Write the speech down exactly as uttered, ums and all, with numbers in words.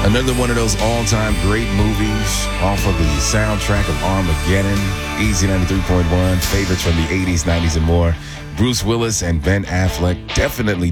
Another one of those all-time great movies off of the soundtrack of Armageddon. Easy ninety-three point one, favorites from the eighties, nineties, and more. Bruce Willis and Ben Affleck definitely